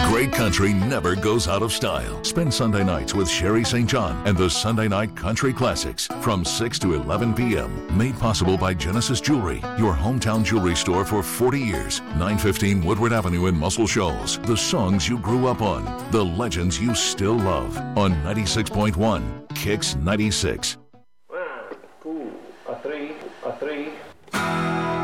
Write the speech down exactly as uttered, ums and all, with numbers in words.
Great country never goes out of style. Spend Sunday nights with Sherry Saint John and the Sunday Night Country Classics from six to eleven p.m. Made possible by Genesis Jewelry, your hometown jewelry store for forty years. nine fifteen Woodward Avenue in Muscle Shoals. The songs you grew up on. The legends you still love. On ninety-six point one, Kicks ninety-six.